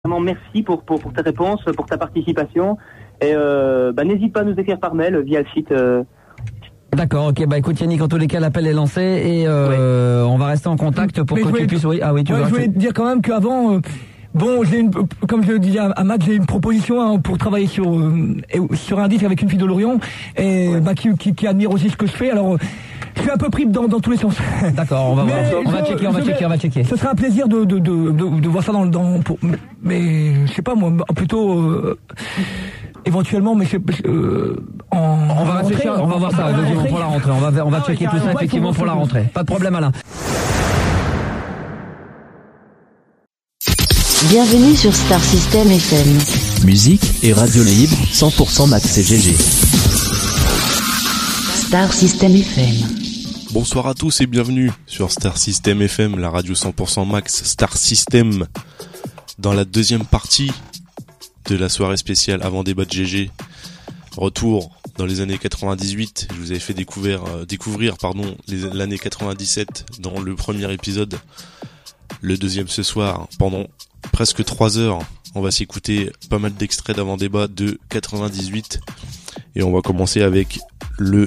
Vraiment merci pour ta réponse, pour ta participation. Et n'hésite pas à nous écrire par mail via le site. D'accord, ok, écoute Yannick, en tous les cas l'appel est lancé et on va rester en contact pour que tu puisses. Oui, ah oui, tu veux. Je voulais te dire quand même qu'avant, comme je le disais à Matt, j'ai une proposition pour travailler sur un disque avec une fille de Lorient et qui admire aussi ce que je fais. Alors je suis un peu pris dans tous les sens. D'accord, on va checker. Ce serait un plaisir de voir ça mais je sais pas moi, plutôt éventuellement, mais on va réfléchir, on va voir ça effectivement pour la rentrée. On va checker tout ça effectivement pour la rentrée. Pas de problème, Alain. Bienvenue sur Star System FM. Musique et radio libre, 100% Max et GG. Star System FM. Bonsoir à tous et bienvenue sur Star System FM, la radio 100% Max Star System. Dans la deuxième partie de la soirée spéciale avant débat de GG. Retour dans les années 98. Je vous avais fait découvrir l'année 97 dans le premier épisode. Le deuxième ce soir, pendant presque 3 heures, on va s'écouter pas mal d'extraits d'avant débat de 98. Et on va commencer avec le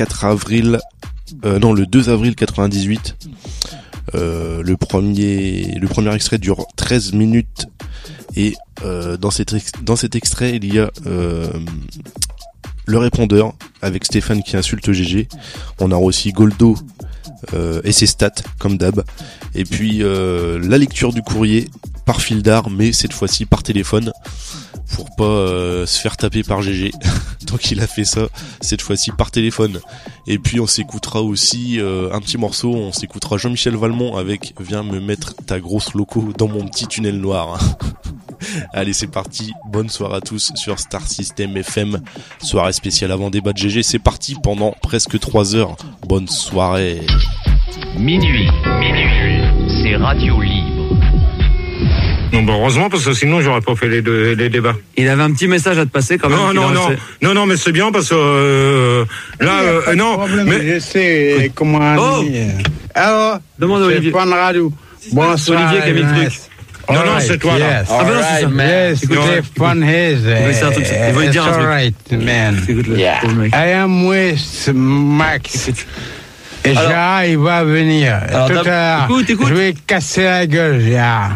2 avril 98. Le premier extrait dure 13 minutes et dans cet extrait il y a le répondeur avec Stéphane qui insulte GG. On a aussi Goldo et ses stats comme d'hab, et puis la lecture du courrier par fil d'art, mais cette fois-ci par téléphone pour pas se faire taper par GG. Donc il a fait ça cette fois-ci par téléphone. Et puis on s'écoutera aussi un petit morceau, on s'écoutera Jean-Michel Valmont avec Viens me mettre ta grosse loco dans mon petit tunnel noir. Allez, c'est parti, bonne soirée à tous sur Star System FM, soirée spéciale avant débat de GG, c'est parti pendant presque 3 heures, bonne soirée. Minuit, c'est Radio Libre. Non, heureusement, parce que sinon j'aurais pas fait les débats. Il avait un petit message à te passer quand même. Non, mais c'est bien parce que non. Mais je sais comment. Alors, demande à Olivier. Fun Radio. Bonsoir. Olivier qui a mis le truc. Non, c'est toi là. Yes. Ah ben non, c'est ça. Yes, écoutez, Fun Haze. Il va lui dire un truc. Right, man. Yeah. I am with Max. Et Gérard, il va venir. Alors, tout à l'heure, écoute. je vais casser la gueule, Gérard.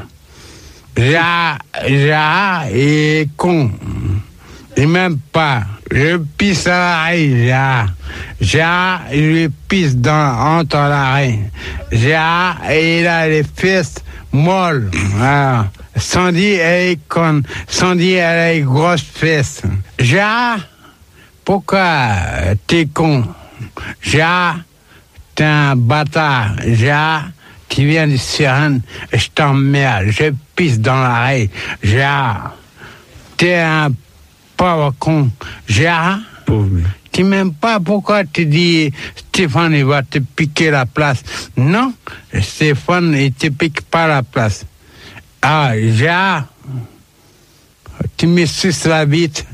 Gérard est con. Il m'aime pas. Je pisse à l'arrêt, Gérard. Gérard, je lui pisse entre l'arrêt. Gérard, il a les fesses molles. Alors, Sandy, elle est conne. Sandy, elle a les grosses fesses. Gérard, pourquoi t'es con? Gérard, t'es un bâtard. Gérard, tu viens du Sirène, je t'emmerde, je pisse dans l'arrêt. Gérard, t'es un pauvre con. Gérard, tu m'aimes pas, pourquoi tu dis Stéphane, il va te piquer la place? Non, Stéphane, il te pique pas la place. Ah, Gérard, tu me suces la bite,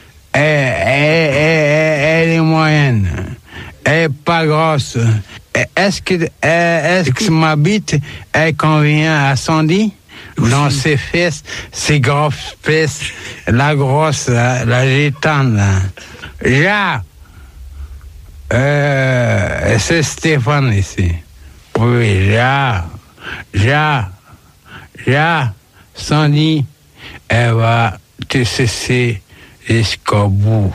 elle est moyenne, elle est pas grosse. Est-ce que ma bite, elle convient à Sandy? Dans ses fesses, ses grosses fesses, la grosse, la gitane, là. C'est Stéphane ici. Oui, Sandy, elle va te cesser jusqu'au bout.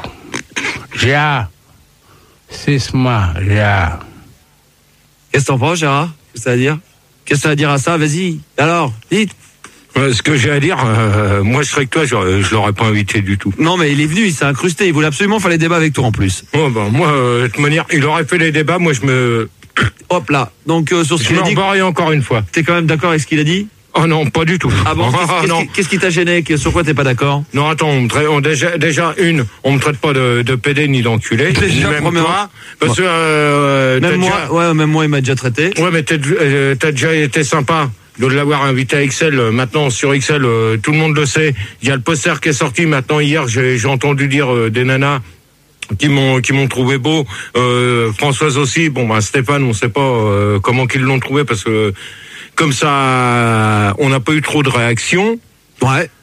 C'est-moi, Qu'est-ce que t'en penses, Gérard? Qu'est-ce que ça veut dire? Qu'est-ce que ça veut dire à ça? Vas-y. Alors, dites. Ce que j'ai à dire, moi je serais que toi, je l'aurais pas invité du tout. Non, mais il est venu, il s'est incrusté, il voulait absolument faire les débats avec toi en plus. Oh, moi, de toute manière, il aurait fait les débats, moi je me... Hop là. Donc, sur ce qu'il a dit... Je me encore une fois. T'es quand même d'accord avec ce qu'il a dit? Oh non, pas du tout. Ah bon? Qu'est-ce qui t'a gêné? Sur quoi t'es pas d'accord? Non, attends, déjà, on me traite pas de pédé ni d'enculé. Même toi. Parce que, même moi, il m'a déjà traité. Ouais, mais t'as déjà été sympa de l'avoir invité à XL. Maintenant, sur XL, tout le monde le sait. Il y a le poster qui est sorti. Maintenant, hier, j'ai entendu dire des nanas qui m'ont trouvé beau. Françoise aussi. Bon, Stéphane, on sait pas comment qu'ils l'ont trouvé parce que comme ça, on n'a pas eu trop de réactions. Ouais.